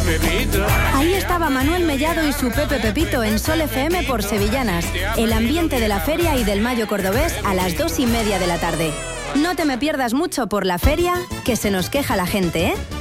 Pepito. Ahí estaba Manuel Mellado y su Pepe Pepito en Sol FM por Sevillanas. El ambiente de la feria y del Mayo cordobés a las 2:30 de la tarde. No te me pierdas mucho por la feria, que se nos queja la gente, ¿eh?